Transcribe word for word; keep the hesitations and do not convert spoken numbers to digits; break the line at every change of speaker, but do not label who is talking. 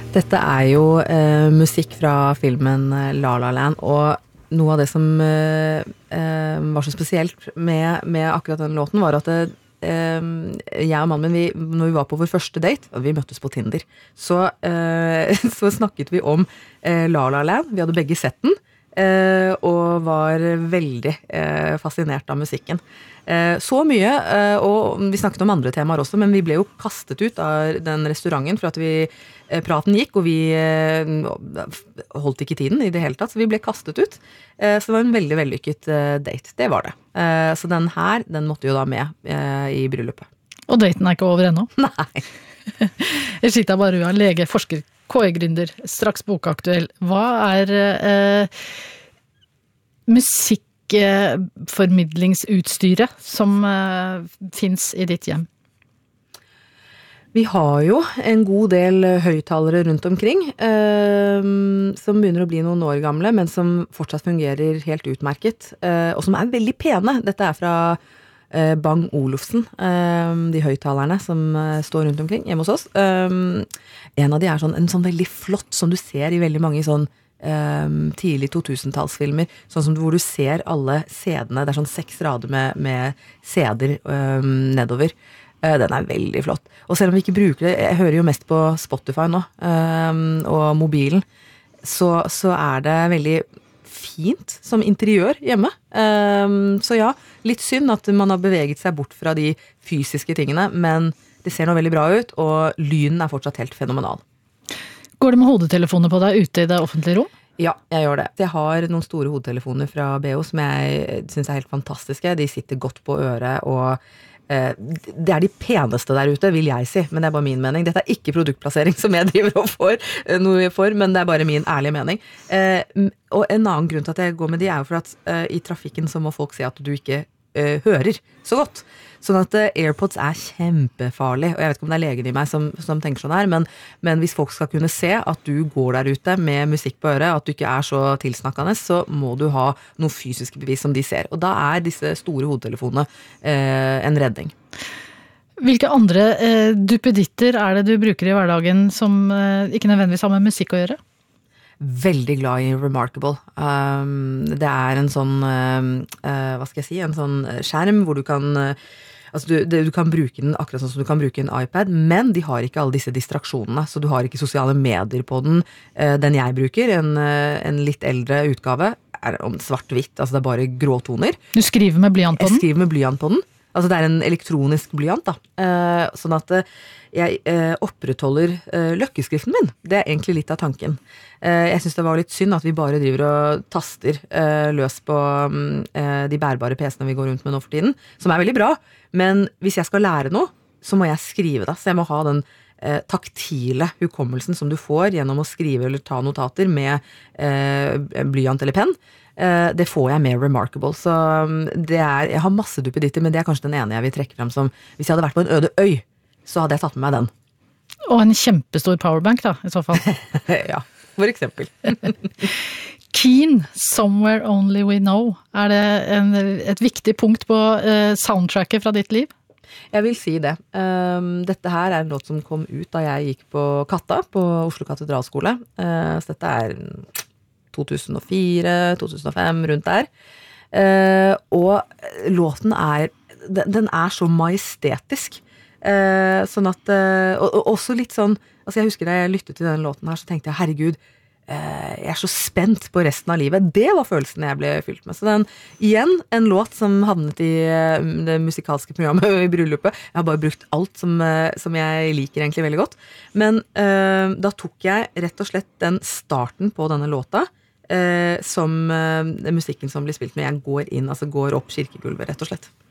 Dette er jo eh, musikk fra filmen La La Land, og noe av det som eh, eh, var så spesielt med, med akkurat den låten, var at det, eh, jeg og mannen min, vi, når vi var på vår første date, og vi møttes på Tinder, så, eh, så snakket vi om eh, La La Land. Vi hadde begge sett den, eh, og var veldig eh, fascinert av musikken. Eh, så mye, eh, og vi snakket om andre temaer også, men vi ble jo kastet ut av den restauranten for at vi praten gikk, og vi eh, holdt ikke tiden i det hele tatt, så vi ble kastet ut. Eh, så det var en veldig vellykket eh, date, det var det. Eh, så den her, den måtte jo da med eh, i bryllupet.
Og daten er ikke over ennå?
Nei.
Rishita Barua, lege, forsker, K I-gründer, straks bokaktuell. Hva er eh, musikkformidlingsutstyret som eh, finnes i ditt hjem?
Vi har jo en god del høyttalere rundt omkring, eh, som begynner å bli noen år gamle, men som fortsatt fungerer helt utmerket, eh, og som er veldig pene. Dette er fra eh, Bang Olufsen, eh, de høyttalerne som eh, står rundt omkring hjemme hos oss. Eh, en av de er sånn, en sånn veldig flott, som du ser i veldig mange sånn eh, tidlig to-tusen-tallsfilmer, sånn som hvor du ser alle sædene, det er sånn seks rader med, med sæder eh, nedover. Den er veldig flott. Og selv om vi ikke bruker det, jeg hører jo mest på Spotify nå, um, og mobilen, så, så er det veldig fint som interiør hjemme. Um, så ja, litt synd at man har beveget seg bort fra de fysiske tingene, men det ser nå veldig bra ut, og lyden er fortsatt helt fenomenal.
Går det med hodetelefoner på deg ute i det offentlige rom?
Ja, jeg gjør det. Jeg har noen store hodetelefoner fra B O som jeg synes er helt fantastiske. De sitter godt på øret, og det er de peneste der ute, vil jeg si, men det er bare min mening. Dette er ikke produktplassering som jeg driver og får noe for, men det er bare min ærlige mening. Eh, og en annen grunn til at jeg går med de er jo for at eh, i trafikken så må folk se at du ikke eh, hører så godt. Sånn at eh, AirPods er kjempefarlig, og jeg vet ikke om det er legen i meg som, som tenker sånn her, men, men hvis folk skal kunne se at du går der ute med musikk på øret, at du ikke er så tilsnakkende, så må du ha noen fysiske bevis som de ser. Og da er disse store hodetelefonene eh, en redning.
Hvilke andre eh, duppeditter er det du bruker i hverdagen som eh, ikke nødvendigvis har med musikk å gjøre?
Veldig glad i Remarkable. Um, det er en sånn, uh, uh, hva skal jeg si, en sånn skjerm hvor du kan, uh, altså du, det, du kan bruke den akkurat sånn som du kan bruke en iPad, men de har ikke alle disse distraksjonene, så du har ikke sosiale medier på den. Uh, den jeg bruker, en, uh, en litt eldre utgave, er om svart-hvitt, altså det er bare gråtoner.
Du skriver med blyant på den?
Jeg skriver med blyant på den. Altså det er en elektronisk blyant da. Uh, sånn at uh, jeg uh, opprettholder uh, løkkeskriften min. Det er egentlig litt av tanken. Uh, jeg synes det var litt synd at vi bare driver og taster uh, løs på um, uh, de bærbare P C-ene vi går rundt med nå for tiden, som er veldig bra. Men hvis jeg skal lære noe, så må jeg skrive det. Så jeg må ha den uh, taktile hukommelsen som du får gjennom å skrive eller ta notater med uh, blyant eller penn. Det får jeg med Remarkable, så det er, jeg har masse duppeditter, men det er kanskje den ene jeg vil trekke frem som, hvis jeg hadde vært på en øde øy, så hadde jeg tatt med meg den.
Og en kjempestor powerbank da, i så fall.
Ja, for eksempel.
Keen, Somewhere Only We Know, er det en, et viktig punkt på uh, soundtracket fra ditt liv?
Jeg vil si det. Um, dette her er en låt som kom ut da jeg gikk på Katta, på Oslo Katedralskole, uh, så dette er to tusen og fire, to tusen og fem, rundt der. Uh, og låten er, den, den er så majestetisk. Uh, sånn at, uh, og, og også litt sånn, altså jeg husker da jeg lyttet til den låten her, så tenkte jeg, herregud, uh, jeg er så spent på resten av livet. Det var følelsen jeg ble fylt med. Så den, igjen, en låt som havnet i uh, det musikalske programmet i bryllupet. Jeg har bare brukt alt som, uh, som jeg liker egentlig veldig godt. Men uh, da tok jeg rett og slett den starten på denne låta, Eh, som eh, musikken som blir spilt når jeg går inn, altså går opp kirkegulvet, rett og slett.